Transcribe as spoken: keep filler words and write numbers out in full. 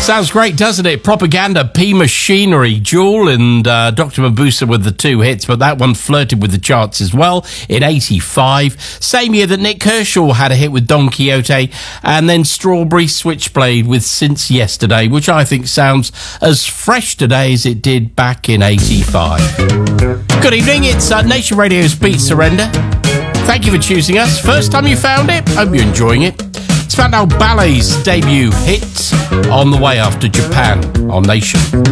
Sounds great, doesn't it? Propaganda, P Machinery, Jewel and uh, Doctor Mabuse with the two hits, but that one flirted with the charts as well in eighty-five. Same year that Nick Kershaw had a hit with Don Quixote, and then Strawberry Switchblade with Since Yesterday, which I think sounds as fresh today as it did back in eighty-five. Good evening, it's uh, Nation Radio's Beat Surrender. Thank you for choosing us. First time you found it, hope you're enjoying it. Spandau Ballet's debut hit, On the Way After Japan on Nation.